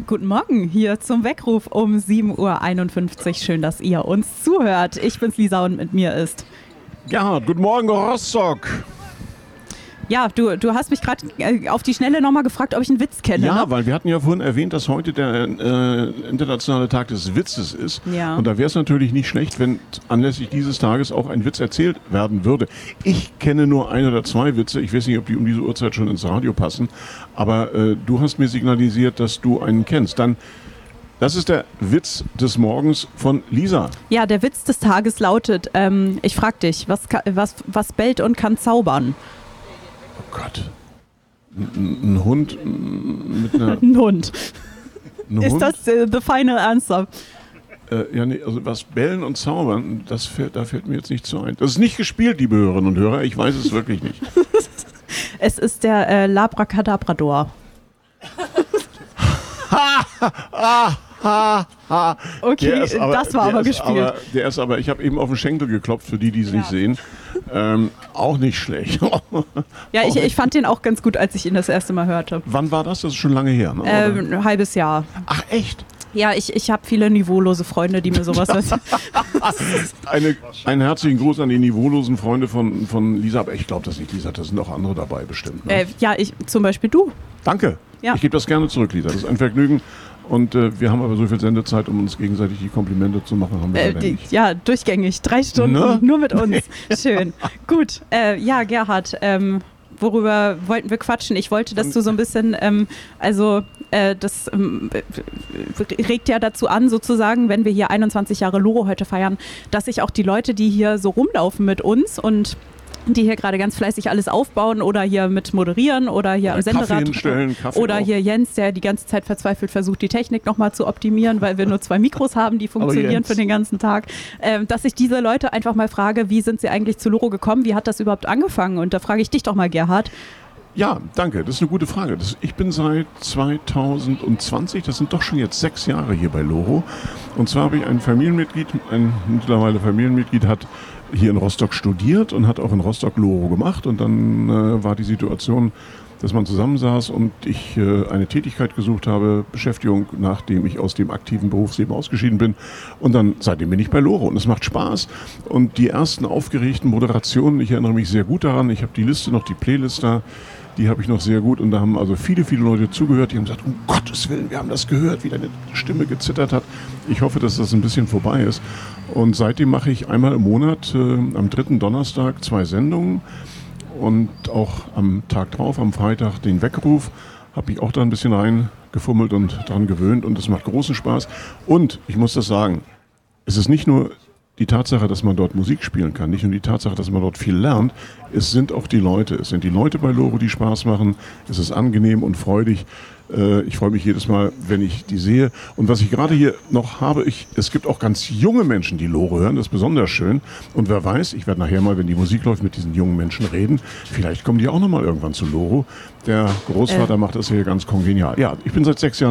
Guten Morgen hier zum Weckruf um 7:51 Uhr. Schön, dass ihr uns zuhört. Ich bin's Lisa und mit mir ist Gerhard. Guten Morgen, Rostock. Ja, du hast mich gerade auf die Schnelle nochmal gefragt, ob ich einen Witz kenne. Ja, ne? weil wir hatten ja vorhin erwähnt, dass heute der internationale Tag des Witzes ist. Ja. Und da wäre es natürlich nicht schlecht, wenn anlässlich dieses Tages auch ein Witz erzählt werden würde. Ich kenne nur ein oder zwei Witze. Ich weiß nicht, ob die um diese Uhrzeit schon ins Radio passen. Aber du hast mir signalisiert, dass du einen kennst. Dann, das ist der Witz des Morgens von Lisa. Ja, der Witz des Tages lautet, ich frag dich, was bellt und kann zaubern? Oh Gott. Ein Hund mit einer... Ein Hund. Ein Ist Hund? das the final answer? Ja, nee, also was Bellen und Zaubern, da fällt mir jetzt nicht so ein. Das ist nicht gespielt, liebe Hörerinnen und Hörer. Ich weiß es wirklich nicht. Es ist der Labracadabrador. Okay, das war aber gespielt. Der ist aber, ich habe eben auf den Schenkel geklopft, für die es nicht sehen. Auch nicht schlecht. Ja, ich fand den auch ganz gut, als ich ihn das erste Mal hörte. Wann war das? Das ist schon lange her, ne? Ein halbes Jahr. Ach, echt? Ja, ich habe viele niveaulose Freunde, die mir sowas... Einen herzlichen Gruß an die niveaulosen Freunde von Lisa. Aber ich glaube das nicht, Lisa. Da sind auch andere dabei bestimmt. Ne? Ja, zum Beispiel du. Danke. Ja. Ich gebe das gerne zurück, Lisa. Das ist ein Vergnügen. Und wir haben aber so viel Sendezeit, um uns gegenseitig die Komplimente zu machen, haben wir leider nicht. Ja, durchgängig. 3 Stunden, ne? Nur mit uns. Schön. Gut. Ja, Gerhard, worüber wollten wir quatschen? Ich wollte, dass du so ein bisschen, das regt ja dazu an, sozusagen, wenn wir hier 21 Jahre Loro heute feiern, dass sich auch die Leute, die hier so rumlaufen mit uns und die hier gerade ganz fleißig alles aufbauen oder hier mit moderieren oder hier am Senderad oder hier Jens, der die ganze Zeit verzweifelt versucht, die Technik nochmal zu optimieren, weil wir nur 2 Mikros haben, die funktionieren für den ganzen Tag, dass ich diese Leute einfach mal frage, wie sind sie eigentlich zu Loro gekommen, wie hat das überhaupt angefangen? Und da frage ich dich doch mal, Gerhard. Ja, danke. Das ist eine gute Frage. Ich bin seit 2020, das sind doch schon jetzt 6 Jahre hier bei Loro. Und zwar habe ich ein mittlerweile Familienmitglied hat hier in Rostock studiert und hat auch in Rostock Loro gemacht. Und dann war die Situation, dass man zusammensaß und ich eine Tätigkeit gesucht habe, Beschäftigung, nachdem ich aus dem aktiven Berufsleben ausgeschieden bin. Und dann, seitdem bin ich bei Loro und es macht Spaß. Und die ersten aufgeregten Moderationen, ich erinnere mich sehr gut daran, ich habe die Liste noch, die Playlist da, die habe ich noch sehr gut und da haben also viele Leute zugehört, die haben gesagt, um Gottes Willen, wir haben das gehört, wie deine Stimme gezittert hat. Ich hoffe, dass das ein bisschen vorbei ist. Und seitdem mache ich einmal im Monat, am 3. Donnerstag 2 Sendungen und auch am Tag drauf, am Freitag, den Weckruf, habe ich auch da ein bisschen reingefummelt und daran gewöhnt und es macht großen Spaß. Und ich muss das sagen, es ist nicht nur die Tatsache, dass man dort Musik spielen kann, nicht nur die Tatsache, dass man dort viel lernt, es sind auch die Leute. Es sind die Leute bei Loro, die Spaß machen. Es ist angenehm und freudig. Ich freue mich jedes Mal, wenn ich die sehe. Und was ich gerade hier noch habe, es gibt auch ganz junge Menschen, die Loro hören. Das ist besonders schön. Und wer weiß, ich werde nachher mal, wenn die Musik läuft, mit diesen jungen Menschen reden. Vielleicht kommen die auch noch mal irgendwann zu Loro. Der Großvater macht das hier ganz kongenial. Ja, ich bin seit 6 Jahren